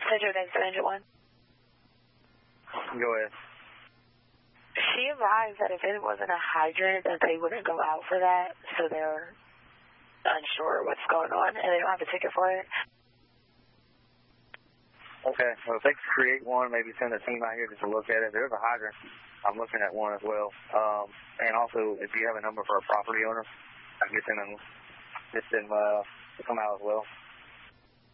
said your name's Agent 1. Go ahead. She advised that if it wasn't a hydrant, that they wouldn't go out for that, so they're unsure what's going on, and they don't have a ticket for it. Okay, well, if they could create one, maybe send a team out here just to look at it. There's a hydrant. I'm looking at one as well. And also, if you have a number for a property owner, I can get them to come out as well.